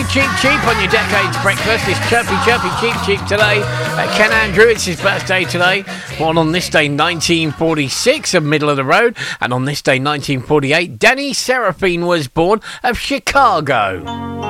Chirpy Cheap Cheap on your Decades Breakfast. It's Chirpy Chirpy Cheap Cheap today. Ken Andrew, it's his birthday today. Well, on this day, 1946, of Middle of the Road. And on this day, 1948, Danny Seraphine was born of Chicago.